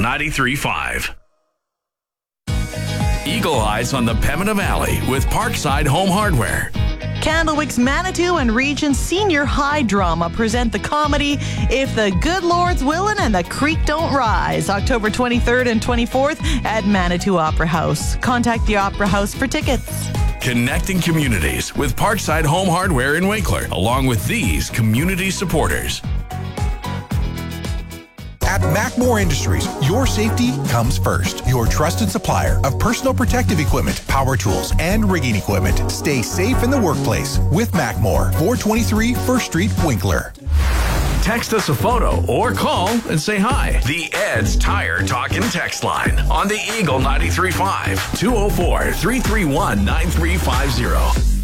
93.5. Eagle Eyes on the Pembina Valley with Parkside Home Hardware. Candlewick's Manitou and Regent Senior High Drama present the comedy If the Good Lord's Willin' and the Creek Don't Rise, October 23rd and 24th at Manitou Opera House. Contact the Opera House for tickets. Connecting communities with Parkside Home Hardware in Winkler, along with these community supporters. At Macmore Industries, your safety comes first. Your trusted supplier of personal protective equipment, power tools, and rigging equipment. Stay safe in the workplace with Macmore, 423 First Street, Winkler. Text us a photo or call and say hi. The Ed's Tire Talkin' text line on the Eagle 93.5 204-331-9350.